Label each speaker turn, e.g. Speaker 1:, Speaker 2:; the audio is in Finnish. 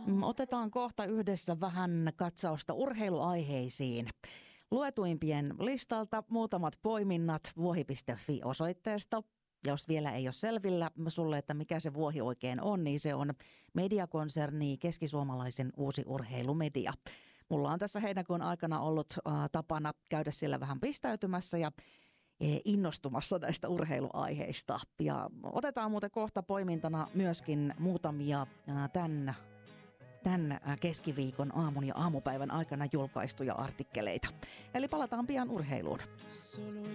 Speaker 1: Otetaan kohta yhdessä vähän katsausta urheiluaiheisiin. Luetuimpien listalta muutamat poiminnat vuohi.fi-osoitteesta. Jos vielä ei ole selvillä sulle, että mikä se Vuohi oikein on, niin se on mediakonserni Keskisuomalaisen uusi urheilumedia. Mulla on tässä heinäkuun aikana ollut tapana käydä siellä vähän pistäytymässä ja innostumassa näistä urheiluaiheista. Ja otetaan muuten kohta poimintana myöskin muutamia tämän keskiviikon aamun ja aamupäivän aikana julkaistuja artikkeleita. Eli palataan pian urheiluun.